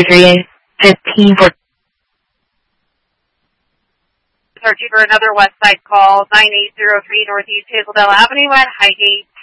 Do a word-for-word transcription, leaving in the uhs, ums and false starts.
three fifteen for searching for another West Side call, nine eight zero three Northeast Hazeldale Avenue at Highgate.